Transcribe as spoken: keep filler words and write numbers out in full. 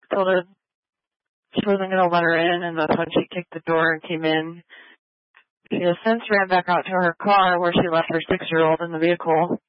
told her she wasn't going to let her in, and that's when she kicked the door and came in. She has since ran back out to her car where she left her six-year-old in the vehicle.